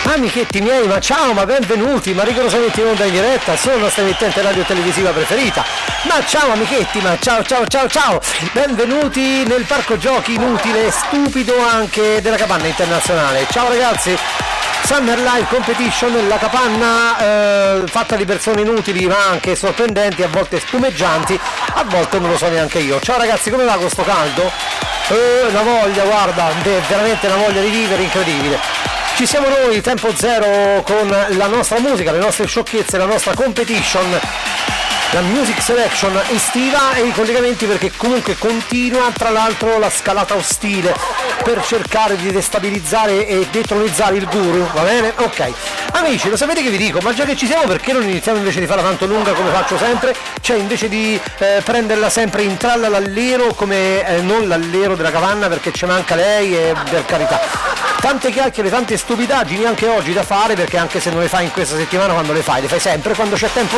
Amichetti miei, ma ciao, ma benvenuti, ma rigorosamente in onda in diretta sulla nostra emittente radio televisiva preferita. Ma ciao amichetti, ma ciao ciao ciao ciao, benvenuti nel parco giochi inutile e stupido anche della Capanna Internazionale. Ciao ragazzi, Summer Live Competition, la capanna fatta di persone inutili ma anche sorprendenti, a volte spumeggianti, a volte non lo so neanche io. Ciao ragazzi, come va con sto caldo? Una voglia, guarda, veramente una voglia di vivere incredibile. Ci siamo noi, Tempo Zero, con la nostra musica, le nostre sciocchezze, la nostra competition, la music selection estiva e i collegamenti, perché comunque continua tra l'altro la scalata ostile per cercare di destabilizzare e detronizzare il guru, va bene? Ok. Amici, lo sapete che vi dico? Ma già che ci siamo, perché non iniziamo invece di farla tanto lunga come faccio sempre? Cioè invece di prenderla sempre in tralla l'allero come non l'allero della capanna, perché ci manca lei e per carità. Tante chiacchiere, tante stupidaggini anche oggi da fare, perché anche se non le fai in questa settimana, quando le fai sempre quando c'è tempo